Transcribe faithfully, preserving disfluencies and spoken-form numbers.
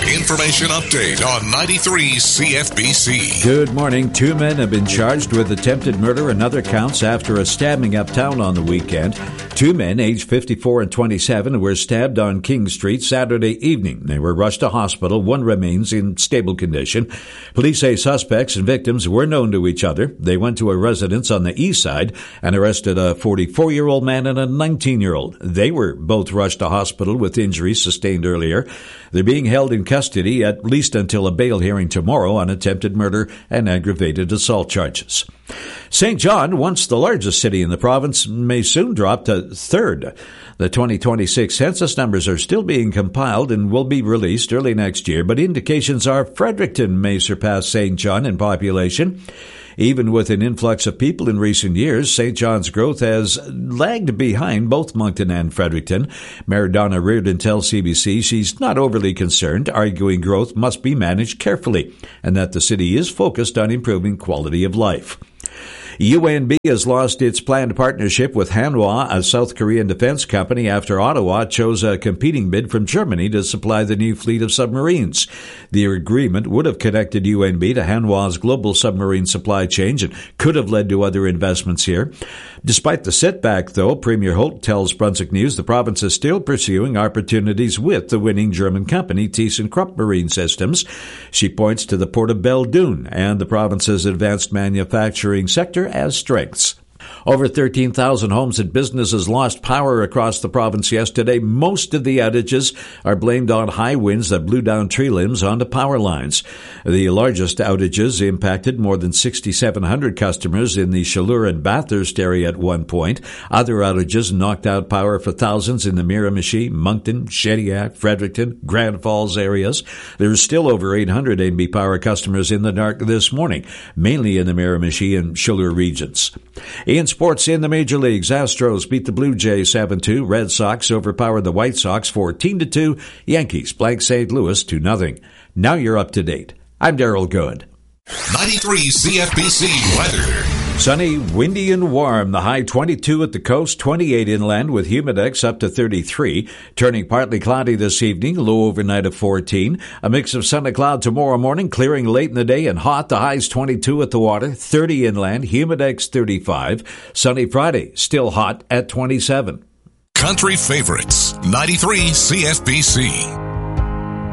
Information update on ninety-three C F B C. Good morning. Two men have been charged with attempted murder and other counts after a stabbing uptown on the weekend. Two men, aged fifty-four and twenty-seven, were stabbed on King Street Saturday evening. They were rushed to hospital. One remains in stable condition. Police say suspects and victims were known to each other. They went to a residence on the east side and arrested a forty-four-year-old man and a nineteen-year-old. They were both rushed to hospital with injuries sustained earlier. They're being held in custody at least until a bail hearing tomorrow on attempted murder and aggravated assault charges. Saint John, once the largest city in the province, may soon drop to third. The twenty twenty-six census numbers are still being compiled and will be released early next year, but indications are Fredericton may surpass Saint John in population. Even with an influx of people in recent years, Saint John's growth has lagged behind both Moncton and Fredericton. Mayor Donna Reardon tells C B C she's not overly concerned, arguing growth must be managed carefully and that the city is focused on improving quality of life. U N B has lost its planned partnership with Hanwha, a South Korean defense company, after Ottawa chose a competing bid from Germany to supply the new fleet of submarines. The agreement would have connected U N B to Hanwha's global submarine supply chain and could have led to other investments here. Despite the setback, though, Premier Holt tells Brunswick News the province is still pursuing opportunities with the winning German company ThyssenKrupp Marine Systems. She points to the port of Belledune and the province's advanced manufacturing sector as strengths. Over thirteen thousand homes and businesses lost power across the province yesterday. Most of the outages are blamed on high winds that blew down tree limbs onto power lines. The largest outages impacted more than six thousand seven hundred customers in the Chaleur and Bathurst area at one point. Other outages knocked out power for thousands in the Miramichi, Moncton, Shediac, Fredericton, Grand Falls areas. There's still over eight hundred A B Power customers in the dark this morning, mainly in the Miramichi and Chaleur regions. In sports in the major leagues, Astros beat the Blue Jays seven two. Red Sox overpowered the White Sox fourteen to two. Yankees blank Saint Louis two nothing. Now you're up to date. I'm Daryl Good. ninety-three C F B C weather. Sunny, windy, and warm. The high twenty-two at the coast, twenty-eight inland with humidex up to thirty-three. Turning partly cloudy this evening, low overnight of fourteen. A mix of sun and cloud tomorrow morning, clearing late in the day and hot. The highs twenty-two at the water, thirty inland, humidex thirty-five. Sunny Friday, still hot at twenty-seven. Country favorites, ninety-three C F B C.